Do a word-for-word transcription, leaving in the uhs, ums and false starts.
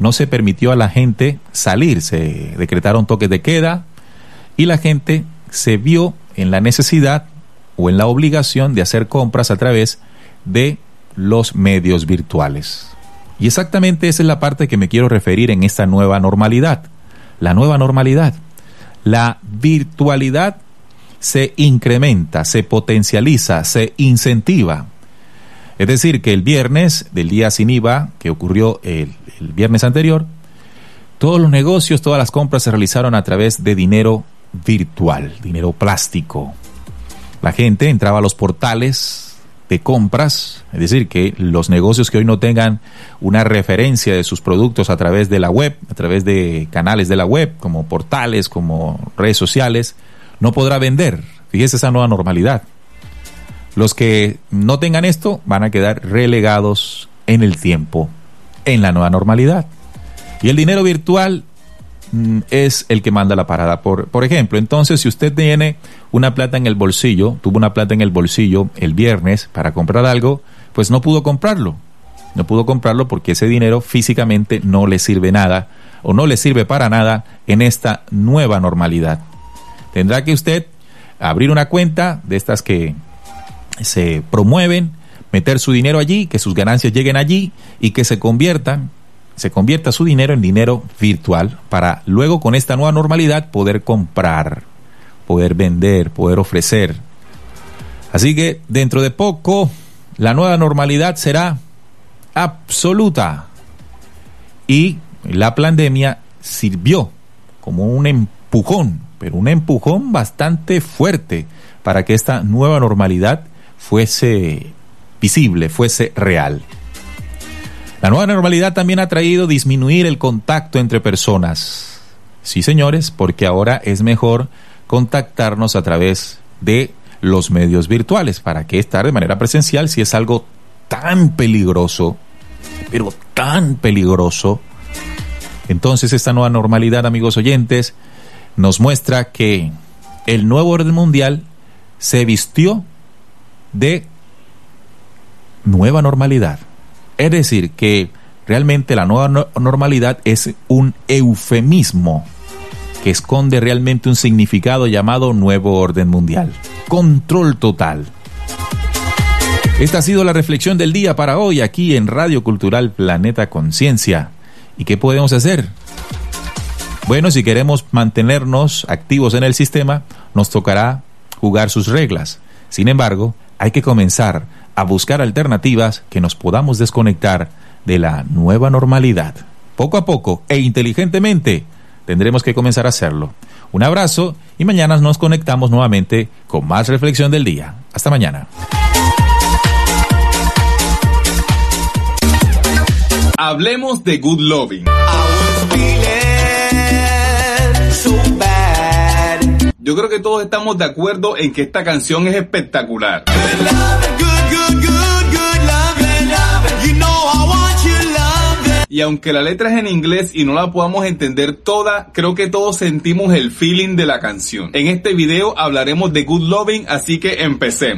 no se permitió a la gente salir, se decretaron toques de queda y la gente se vio en la necesidad o en la obligación de hacer compras a través de los medios virtuales. Y exactamente esa es la parte que me quiero referir en esta nueva normalidad. La nueva normalidad. La virtualidad se incrementa, se potencializa, se incentiva. Es decir, que el viernes del día sin I V A, que ocurrió el, el viernes anterior, todos los negocios, todas las compras se realizaron a través de dinero virtual, dinero plástico. La gente entraba a los portales de compras, es decir, que los negocios que hoy no tengan una referencia de sus productos a través de la web, a través de canales de la web, como portales, como redes sociales, no podrá vender. Fíjese esa nueva normalidad. Los que no tengan esto van a quedar relegados en el tiempo, en la nueva normalidad. Y el dinero virtual mm, es el que manda la parada. Por, por ejemplo, entonces, si usted tiene una plata en el bolsillo, tuvo una plata en el bolsillo el viernes para comprar algo, pues no pudo comprarlo. No pudo comprarlo porque ese dinero físicamente no le sirve nada o no le sirve para nada en esta nueva normalidad. Tendrá que usted abrir una cuenta de estas que se promueven, meter su dinero allí, que sus ganancias lleguen allí y que se conviertan, se convierta su dinero en dinero virtual para luego con esta nueva normalidad poder comprar, poder vender, poder ofrecer. Así que dentro de poco la nueva normalidad será absoluta y la pandemia sirvió como un empujón, pero un empujón bastante fuerte para que esta nueva normalidad fuese visible, fuese real. La nueva normalidad también ha traído disminuir el contacto entre personas. Sí, señores, porque ahora es mejor contactarnos a través de los medios virtuales. ¿Para qué estar de manera presencial si es algo tan peligroso? Pero tan peligroso. Entonces esta nueva normalidad, amigos oyentes, nos muestra que el nuevo orden mundial se vistió de nueva normalidad. Es decir, que realmente la nueva no- normalidad es un eufemismo que esconde realmente un significado llamado nuevo orden mundial. Control total. Esta ha sido la reflexión del día para hoy aquí en Radio Cultural Planeta Conciencia. ¿Y qué podemos hacer? Bueno, si queremos mantenernos activos en el sistema, nos tocará jugar sus reglas. Sin embargo, hay que comenzar a buscar alternativas que nos podamos desconectar de la nueva normalidad. Poco a poco e inteligentemente tendremos que comenzar a hacerlo. Un abrazo y mañana nos conectamos nuevamente con más reflexión del día. Hasta mañana. Hablemos de Good Loving. Yo creo que todos estamos de acuerdo en que esta canción es espectacular. Y aunque la letra es en inglés y no la podamos entender toda, creo que todos sentimos el feeling de la canción. En este video hablaremos de Good Loving, así que empecemos.